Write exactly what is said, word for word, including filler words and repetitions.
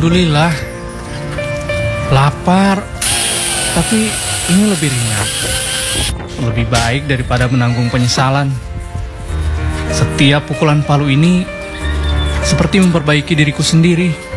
Alhamdulillah. Lapar, tapi ini lebih ringan. Lebih baik daripada menanggung penyesalan. Setiap pukulan palu ini seperti memperbaiki diriku sendiri.